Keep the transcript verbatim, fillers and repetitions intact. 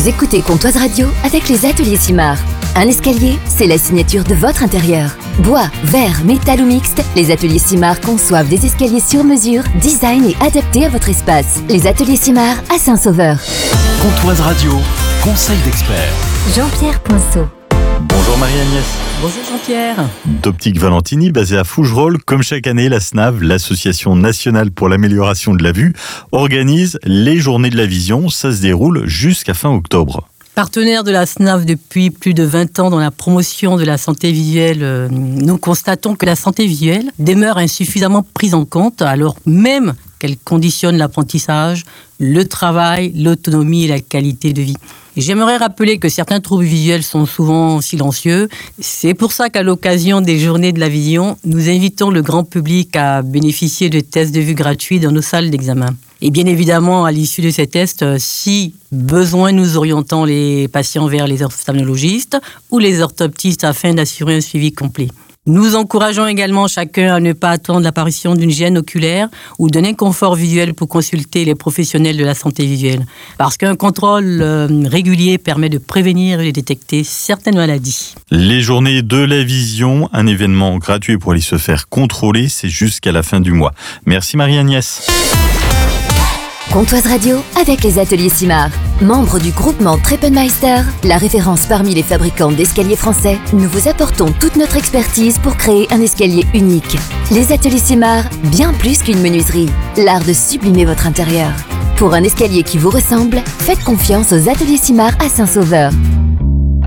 Vous écoutez Comptoise Radio avec les ateliers Simard. Un escalier, c'est la signature de votre intérieur. Bois, verre, métal ou mixte, les ateliers Simard conçoivent des escaliers sur mesure, design et adaptés à votre espace. Les ateliers Simard à Saint-Sauveur. Comptoise Radio, conseil d'expert. Jean-Pierre Ponceau. Bonjour Marie-Agnès. Bonjour Jean-Pierre. D'Optique Valentini, basée à Fougerolles, comme chaque année, la S N A V, l'Association nationale pour l'amélioration de la vue, organise les Journées de la Vision. Ça se déroule jusqu'à fin octobre. Partenaire de la S N A V depuis plus de vingt ans dans la promotion de la santé visuelle, nous constatons que la santé visuelle demeure insuffisamment prise en compte, alors même qu'elle conditionne l'apprentissage, le travail, l'autonomie et la qualité de vie. J'aimerais rappeler que certains troubles visuels sont souvent silencieux. C'est pour ça qu'à l'occasion des Journées de la Vision, nous invitons le grand public à bénéficier de tests de vue gratuits dans nos salles d'examen. Et bien évidemment, à l'issue de ces tests, si besoin, nous orientons les patients vers les ophtalmologistes ou les orthoptistes afin d'assurer un suivi complet. Nous encourageons également chacun à ne pas attendre l'apparition d'une gêne oculaire ou d'un inconfort visuel pour consulter les professionnels de la santé visuelle. Parce qu'un contrôle euh, régulier permet de prévenir et de détecter certaines maladies. Les Journées de la Vision, un événement gratuit pour aller se faire contrôler, c'est jusqu'à la fin du mois. Merci Marie-Agnès. Comptoise Radio avec les ateliers Simard. Membre du groupement Treppenmeister, la référence parmi les fabricants d'escaliers français, nous vous apportons toute notre expertise pour créer un escalier unique. Les ateliers Simard, bien plus qu'une menuiserie, l'art de sublimer votre intérieur. Pour un escalier qui vous ressemble, faites confiance aux ateliers Simard à Saint-Sauveur.